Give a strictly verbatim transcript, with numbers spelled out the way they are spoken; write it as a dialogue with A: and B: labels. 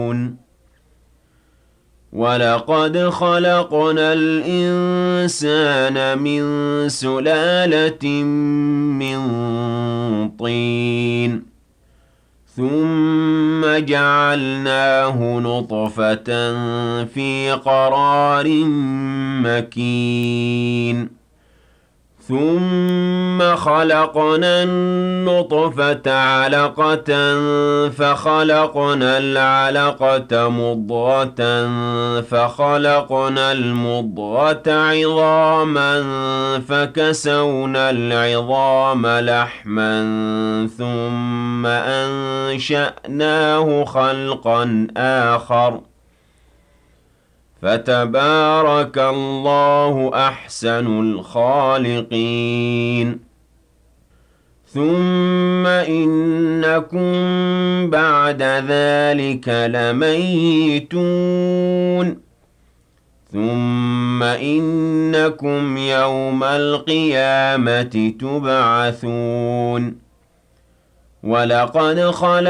A: وَلَقَدْ خَلَقْنَا الْإِنسَانَ مِن سُلَالَةٍ مِّن طِينٍ ثُمَّ جَعَلْنَاهُ نُطْفَةً فِي قَرَارٍ مَّكِينٍ ثُمَّ خَلَقْنَا النُّطْفَةَ عَلَقَةً فَخَلَقْنَا الْعَلَقَةَ مُضْغَةً فَخَلَقْنَا الْمُضْغَةَ عِظَامًا فَكَسَوْنَا الْعِظَامَ لَحْمًا ثُمَّ أَنشَأْنَاهُ خَلْقًا آخَرَ ۚ فَتَبَارَكَ اللَّهُ أَحْسَنُ الْخَالِقِينَ ثُمَّ إِنَّكُم بَعْدَ ذَٰلِكَ لَمَيِّتُونَ ثُمَّ إِنَّكُمْ يَوْمَ الْقِيَامَةِ تُبْعَثُونَ وَلَقَدْ خَلَقْنَا